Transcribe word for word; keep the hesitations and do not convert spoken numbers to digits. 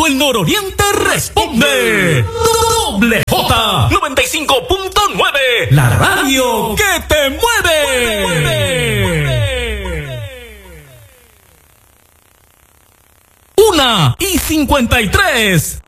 todo el nororiente responde. Doble J noventa y cinco punto nueve, la radio que te mueve. mueve, mueve. Una y cincuenta y tres.